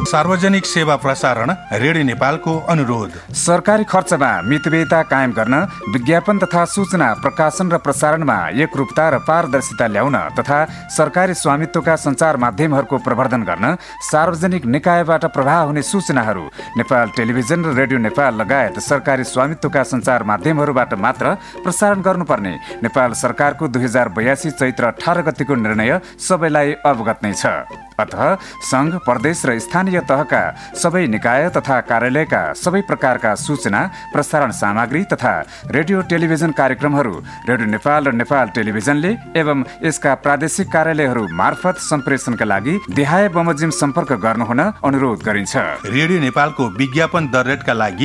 सार्वजनिक सेवा प्रसारण रेडियो नेपालको अनुरोध। सरकारी खर्चमा मितव्ययिता कायम गर्न, विज्ञापन तथा सूचना प्रकाशन र प्रसारणमा एकरूपता र पारदर्शिता ल्याउन तथा सरकारी स्वामित्वका सञ्चार माध्यमहरूको प्रवर्धन गर्न सार्वजनिक निकायबाट प्रवाह हुने सूचनाहरू नेपाल टेलिभिजन र रेडियो नेपाल लगायत सरकारी स्वामित्वका सञ्चार माध्यमहरूबाट मात्र प्रसारण गर्नुपर्ने नेपाल सरकारको 2082 चैत्र 18 गतिको निर्णय सबैलाई अवगत नै छ। अतः संघ, प्रदेश र स्थानीय तहका सबै निकाय तथा कार्यालयका सबै प्रकारका सूचना प्रसारण सामग्री तथा रेडियो टेलिभिजन कार्यक्रमहरू रेडियो नेपाल र नेपाल टेलिभिजनले एवं यसका प्रादेशिक कार्यालयहरू मार्फत सम्प्रेषणका लागि देहाय बमोजिम सम्पर्क गर्नुहुन अनुरोध गरिन्छ। रेडियो नेपालको विज्ञापन दररेटका लागि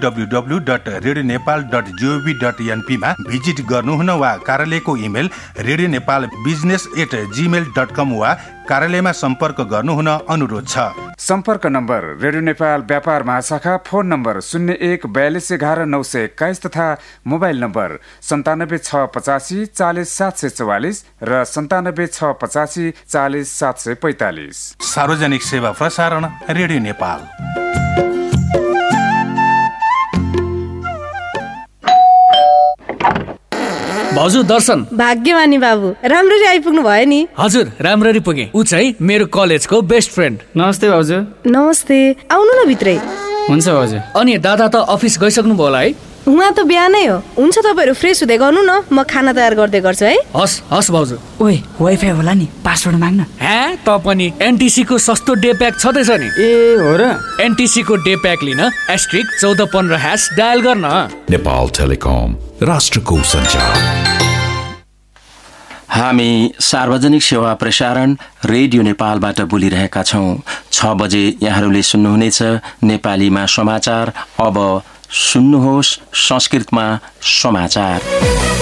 www.radionepal.gov.np मा भिजिट गर्नुहुन वा कार्यालयको इमेल radioNepalbusiness@gmail.com वा कार्यालयमा सम्पर्क गर्नुहुन अनुरोध छ। सम्पर्क नम्बर रेडियो नेपाल व्यापार महाशाखा, फोन नम्बर 0142119721 तथा मोबाइल नम्बर 9765 40 744 र 9765 40 745। सार्वजनिक सेवा प्रसारण रेडियो नेपाल। भाउजू दर्शन। भाग्यमानी बाबु, राम्ररी आइपुग्नु भयो नि। हजुर, राम्ररी पुगे। ऊ चाहिँ मेरो कलेजको बेस्ट फ्रेन्ड। नमस्ते भाउजू। नमस्ते, आउनु न भित्रै। हुन्छ भाउजू। अनि दादा त अफिस गइसक्नु भयो होला है? उहाँ त बिहानै हो। हुन्छ, तपाईँहरू फ्रेस हुँदै गर्नु न, म खाना तयार गर्दै गर्छु है। हस् हस् भाउजू। ओए, वाइफाई होला नि, पासवर्ड माग्न। त पनि एनटिसी को सस्तो डे प्याक छँदैछ नि। ए हो र? एनटिसी को डे प्याक लिन *1415# डायल गर्न। नेपाल टेलिकम, राष्ट्रको सञ्चार। हामी सार्वजनिक सेवा प्रसारण रेडियो नेपालबाट बोलिरहेका छौं। 6 बजे यहाँहरूले सुन्नुहुनेछ नेपालीमा समाचार। अब सुन्नुहोस् संस्कृतमा समाचार।